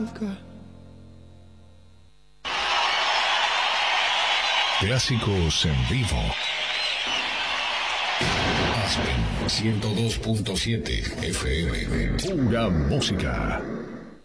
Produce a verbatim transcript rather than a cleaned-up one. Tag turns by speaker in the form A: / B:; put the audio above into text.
A: Clásicos en vivo. Aspen ciento dos punto siete F M. Pura música.